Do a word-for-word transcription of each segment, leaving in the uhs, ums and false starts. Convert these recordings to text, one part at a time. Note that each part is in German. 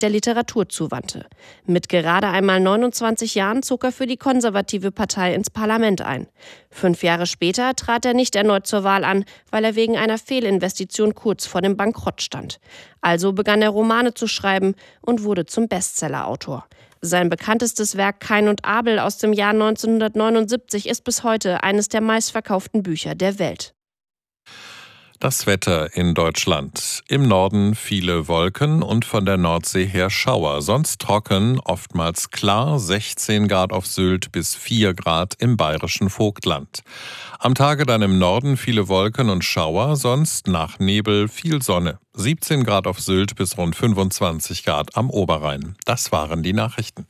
der Literatur zuwandte. Mit gerade einmal neunundzwanzig Jahren zog er für die konservative Partei ins Parlament ein. Fünf Jahre später trat er nicht erneut zur Wahl an, weil er wegen einer Fehlinvestition kurz vor dem Bankrott stand. Also begann er Romane zu schreiben und wurde zum Bestsellerautor. Sein bekanntestes Werk Kain und Abel aus dem Jahr neunzehnhundertneunundsiebzig ist bis heute eines der meistverkauften Bücher der Welt. Das Wetter in Deutschland. Im Norden viele Wolken und von der Nordsee her Schauer. Sonst trocken, oftmals klar, sechzehn Grad auf Sylt bis vier Grad im bayerischen Vogtland. Am Tage dann im Norden viele Wolken und Schauer, sonst nach Nebel viel Sonne. siebzehn Grad auf Sylt bis rund fünfundzwanzig Grad am Oberrhein. Das waren die Nachrichten.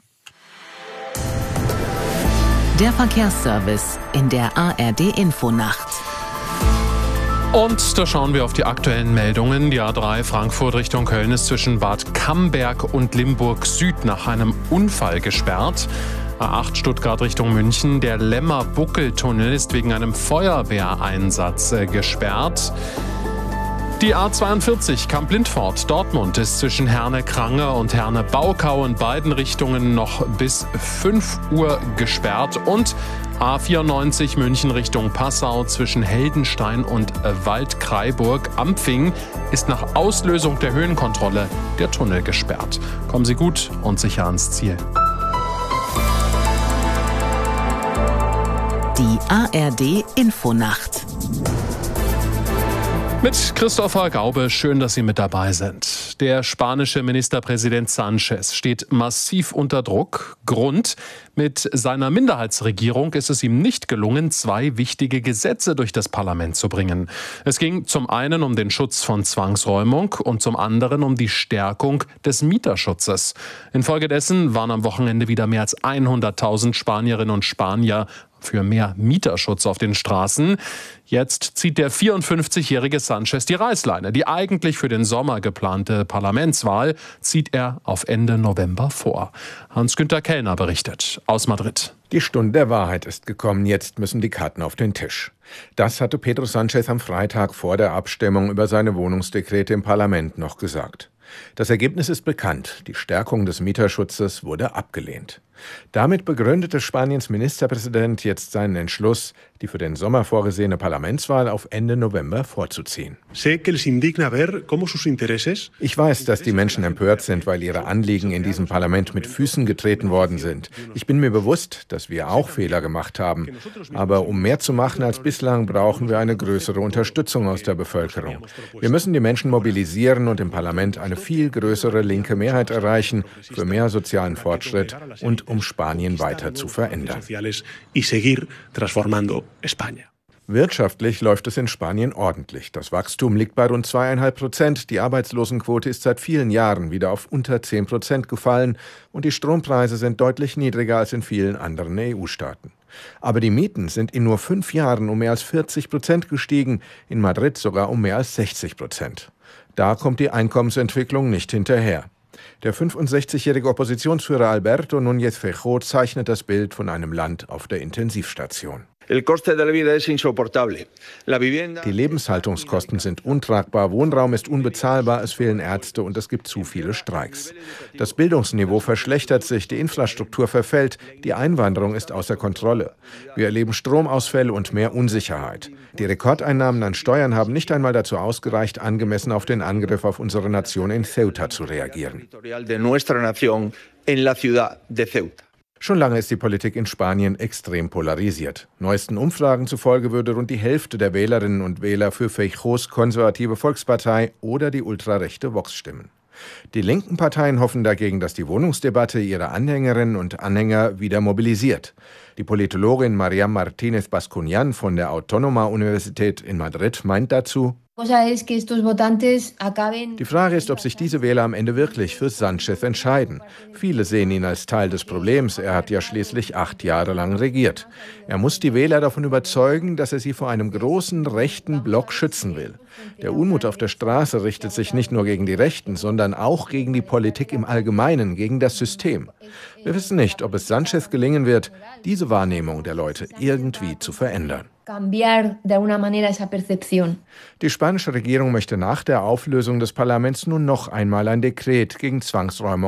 Der Verkehrsservice in der A R D-Infonacht. Und da schauen wir auf die aktuellen Meldungen. Die A drei Frankfurt Richtung Köln ist zwischen Bad Camberg und Limburg Süd nach einem Unfall gesperrt. A acht Stuttgart Richtung München. Der Lemmer-Buckel-Tunnel ist wegen einem Feuerwehreinsatz äh, gesperrt. Die A zweiundvierzig Kamp-Lindfort Dortmund ist zwischen Herne-Krange und Herne-Baukau in beiden Richtungen noch bis fünf Uhr gesperrt. Und A vierundneunzig München Richtung Passau zwischen Heldenstein und Waldkraiburg-Ampfing ist nach Auslösung der Höhenkontrolle der Tunnel gesperrt. Kommen Sie gut und sicher ans Ziel. Die A R D-Infonacht. Mit Christopher Gaube, schön, dass Sie mit dabei sind. Der spanische Ministerpräsident Sánchez steht massiv unter Druck. Grund: Mit seiner Minderheitsregierung ist es ihm nicht gelungen, zwei wichtige Gesetze durch das Parlament zu bringen. Es ging zum einen um den Schutz von Zwangsräumung und zum anderen um die Stärkung des Mieterschutzes. Infolgedessen waren am Wochenende wieder mehr als hunderttausend Spanierinnen und Spanier für mehr Mieterschutz auf den Straßen. Jetzt zieht der vierundfünfzigjährige Sánchez die Reißleine. Die eigentlich für den Sommer geplante Parlamentswahl zieht er auf Ende November vor. Hans-Günther Kellner berichtet aus Madrid. Die Stunde der Wahrheit ist gekommen. Jetzt müssen die Karten auf den Tisch. Das hatte Pedro Sánchez am Freitag vor der Abstimmung über seine Wohnungsdekrete im Parlament noch gesagt. Das Ergebnis ist bekannt. Die Stärkung des Mieterschutzes wurde abgelehnt. Damit begründete Spaniens Ministerpräsident jetzt seinen Entschluss, die für den Sommer vorgesehene Parlamentswahl auf Ende November vorzuziehen. Ich weiß, dass die Menschen empört sind, weil ihre Anliegen in diesem Parlament mit Füßen getreten worden sind. Ich bin mir bewusst, dass wir auch Fehler gemacht haben. Aber um mehr zu machen als bislang, brauchen wir eine größere Unterstützung aus der Bevölkerung. Wir müssen die Menschen mobilisieren und im Parlament eine viel größere linke Mehrheit erreichen für mehr sozialen Fortschritt und um Spanien weiter zu verändern. Wirtschaftlich läuft es in Spanien ordentlich. Das Wachstum liegt bei rund zweieinhalb Prozent. Die Arbeitslosenquote ist seit vielen Jahren wieder auf unter zehn Prozent gefallen und die Strompreise sind deutlich niedriger als in vielen anderen E U-Staaten. Aber die Mieten sind in nur fünf Jahren um mehr als vierzig Prozent gestiegen, in Madrid sogar um mehr als sechzig Prozent. Da kommt die Einkommensentwicklung nicht hinterher. Der fünfundsechzigjährige Oppositionsführer Alberto Núñez Feijóo zeichnet das Bild von einem Land auf der Intensivstation. Die Lebenshaltungskosten sind untragbar, Wohnraum ist unbezahlbar, es fehlen Ärzte und es gibt zu viele Streiks. Das Bildungsniveau verschlechtert sich, die Infrastruktur verfällt, die Einwanderung ist außer Kontrolle. Wir erleben Stromausfälle und mehr Unsicherheit. Die Rekordeinnahmen an Steuern haben nicht einmal dazu ausgereicht, angemessen auf den Angriff auf unsere Nation in Ceuta zu reagieren. Schon lange ist die Politik in Spanien extrem polarisiert. Neuesten Umfragen zufolge würde rund die Hälfte der Wählerinnen und Wähler für Feijóos konservative Volkspartei oder die ultrarechte Vox stimmen. Die linken Parteien hoffen dagegen, dass die Wohnungsdebatte ihre Anhängerinnen und Anhänger wieder mobilisiert. Die Politologin Mariam Martínez Bascuñán von der Autónoma-Universität in Madrid meint dazu: Die Frage ist, ob sich diese Wähler am Ende wirklich für Sánchez entscheiden. Viele sehen ihn als Teil des Problems. Er hat ja schließlich acht Jahre lang regiert. Er muss die Wähler davon überzeugen, dass er sie vor einem großen rechten Block schützen will. Der Unmut auf der Straße richtet sich nicht nur gegen die Rechten, sondern auch gegen die Politik im Allgemeinen, gegen das System. Wir wissen nicht, ob es Sánchez gelingen wird, diese Wahrnehmung der Leute irgendwie zu verändern. Die spanische Regierung möchte nach der Auflösung des Parlaments nun noch einmal ein Dekret gegen Zwangsräumung